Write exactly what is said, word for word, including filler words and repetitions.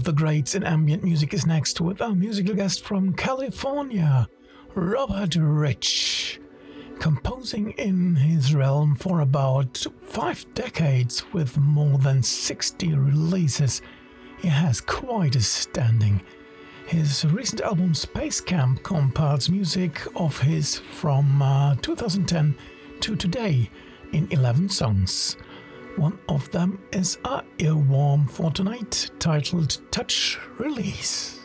of the greats in ambient music is next with our musical guest from California, Robert Rich. Composing in his realm for about five decades with more than sixty releases, he has quite a standing. His recent album Space Camp compiles music of his from uh, two thousand ten to today in eleven songs. One of them is our earworm for tonight, titled Touch Release.